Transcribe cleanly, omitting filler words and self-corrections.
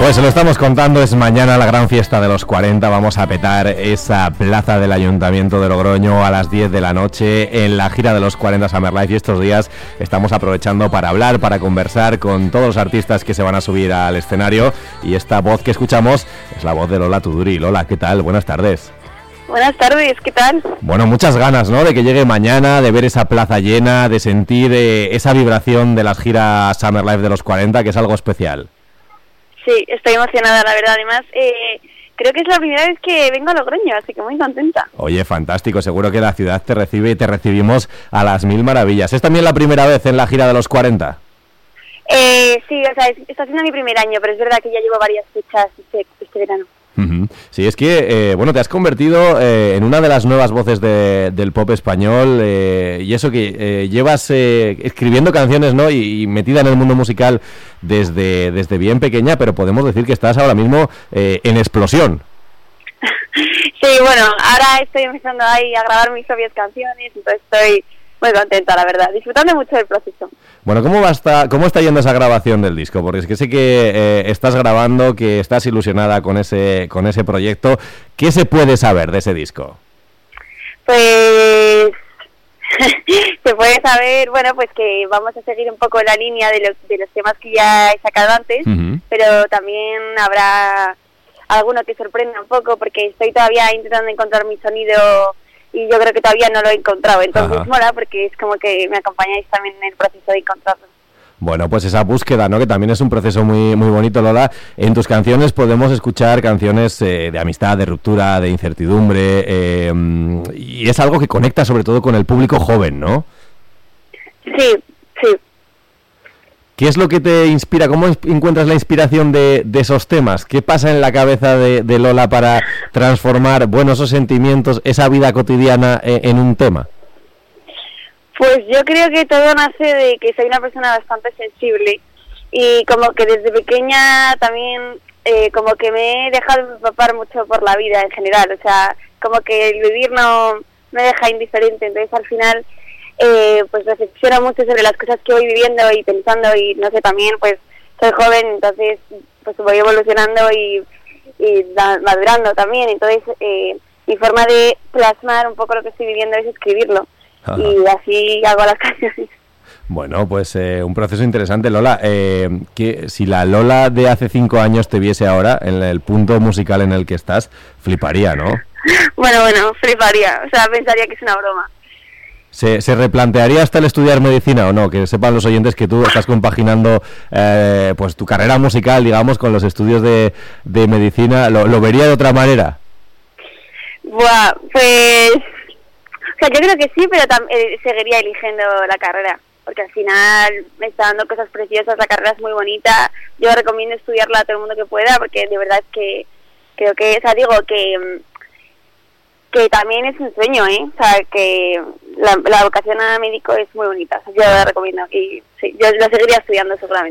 Pues se lo estamos contando, es mañana la gran fiesta de los 40, vamos a petar esa plaza del Ayuntamiento de Logroño a las 10 de la noche en la gira de los 40 Summer Life, y estos días estamos aprovechando para hablar, para conversar con todos los artistas que se van a subir al escenario, y esta voz que escuchamos es la voz de Lola Tuduri. Lola, ¿qué tal? Buenas tardes. Buenas tardes, ¿qué tal? Bueno, muchas ganas, ¿no?, de que llegue mañana, de ver esa plaza llena, de sentir esa vibración de las giras Summer Life de los 40, que es algo especial. Sí, estoy emocionada, la verdad. Además, creo que es la primera vez que vengo a Logroño, así que muy contenta. Oye, fantástico, seguro que la ciudad te recibe y te recibimos a las mil maravillas. ¿Es también la primera vez en la gira de los 40? Sí, o sea, está siendo mi primer año, pero es verdad que ya llevo varias fechas este verano. Uh-huh. Sí, es que, bueno, te has convertido en una de las nuevas voces del pop español, y eso que llevas escribiendo canciones, ¿no?, y metida en el mundo musical desde bien pequeña, pero podemos decir que estás ahora mismo en explosión. Sí, bueno, ahora estoy empezando ahí a grabar mis propias canciones, entonces estoy muy contenta, la verdad, disfrutando mucho del proceso. Bueno, ¿cómo está yendo esa grabación del disco? Porque es que sé que estás grabando, que estás ilusionada con ese proyecto. ¿Qué se puede saber de ese disco? Pues se puede saber, bueno, pues que vamos a seguir un poco la línea de los temas que ya he sacado antes, uh-huh. Pero también habrá alguno que sorprenda un poco, porque estoy todavía intentando encontrar mi sonido y yo creo que todavía no lo he encontrado, entonces Ajá. Mola porque es como que me acompañáis también en el proceso de encontrarlo. Bueno, pues esa búsqueda, ¿no?, que también es un proceso muy muy bonito, Lola. En tus canciones podemos escuchar canciones de amistad, de ruptura, de incertidumbre, y es algo que conecta sobre todo con el público joven, ¿no? Sí, sí. ¿Qué es lo que te inspira? ¿Cómo encuentras la inspiración de esos temas? ¿Qué pasa en la cabeza de Lola para transformar, bueno, esos sentimientos, esa vida cotidiana en un tema? Pues yo creo que todo nace de que soy una persona bastante sensible y como que desde pequeña también como que me he dejado empapar mucho por la vida en general. O sea, como que el vivir no me deja indiferente, entonces al final pues reflexiono mucho sobre las cosas que voy viviendo y pensando, y no sé, también pues soy joven, entonces pues voy evolucionando y madurando también, entonces mi forma de plasmar un poco lo que estoy viviendo es escribirlo. Ajá. Y así hago las canciones. Bueno, pues un proceso interesante, Lola. Que si la Lola de hace 5 años te viese ahora en el punto musical en el que estás, fliparía, ¿no? Bueno, fliparía, o sea, pensaría que es una broma. ¿Se replantearía hasta el estudiar medicina o no? Que sepan los oyentes que tú estás compaginando pues tu carrera musical, digamos, con los estudios de medicina. ¿Lo vería de otra manera? Buah, pues... O sea, yo creo que sí, pero seguiría eligiendo la carrera, porque al final me está dando cosas preciosas, la carrera es muy bonita. Yo recomiendo estudiarla a todo el mundo que pueda, porque de verdad es que creo que, o sea, digo que también es un sueño, o sea, que la vocación a médico es muy bonita, o sea, yo la recomiendo y sí, yo la seguiría estudiando seguramente.